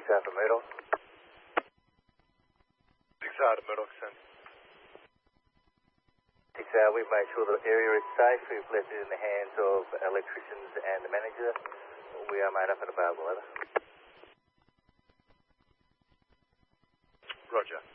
6 Alpha Murdoch. 6 Alpha Murdoch, send. 6 Alpha, we've made sure the area is safe. We've left it in the hands of electricians and the manager. We are made up and available, over. Roger.